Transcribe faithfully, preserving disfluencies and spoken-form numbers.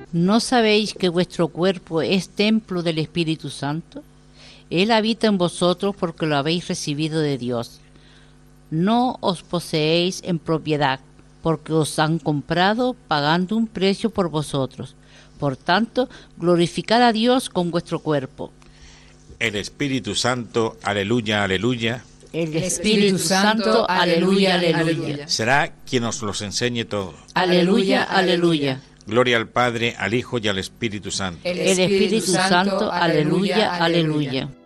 ¿No sabéis que vuestro cuerpo es templo del Espíritu Santo? Él habita en vosotros porque lo habéis recibido de Dios. No os poseéis en propiedad, porque os han comprado pagando un precio por vosotros. Por tanto, glorificad a Dios con vuestro cuerpo. El Espíritu Santo, aleluya, aleluya. El Espíritu Santo, aleluya, aleluya. Será quien os los enseñe todo. Aleluya, aleluya. Gloria al Padre, al Hijo y al Espíritu Santo. El Espíritu Santo, aleluya, aleluya.